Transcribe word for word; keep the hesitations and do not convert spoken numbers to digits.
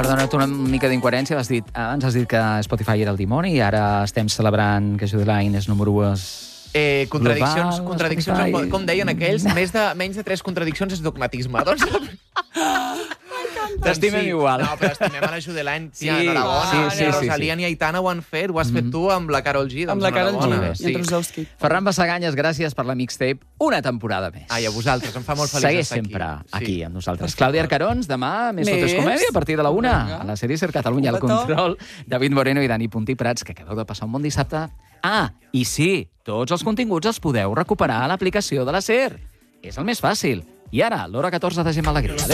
Perdona-te una mica d'incoherència. Has dit, abans has dit que Spotify era el dimoni i ara estem celebrant que Judeline és número u. Eh, contradiccions, global, contradiccions Spotify. com deien aquells, més de, menys de tres contradiccions és dogmatisme. Doncs... T'estimem igual. No, però estimem a la Judeline. Sí, Tia, enhorabona. sí, sí, Ni sí, Rosalia sí. ni Aitana ho han fet. Ho has fet tu amb la Karol G. Doncs Amb la Karol G, enhorabona. i en Trusowski. Ferran Bassaganyes, gràcies per la mixtape. Una temporada més. Ai, a vosaltres, em fa molt feliç Segueix estar aquí. sempre aquí, Sí. amb nosaltres. Clàudia Arcarons, demà, més Més. Tot és comèdia, a partir de la una, Vinga. a la sèrie Ser Catalunya, al Un petó. control. David Moreno i Dani Puntí Prats, que acabeu de passar un bon dissabte. Ah, i sí, tots els continguts els podeu recuperar a l'aplicació de la SER. És el més fàcil. I ara, l'hora catorze de Gemma Alegria.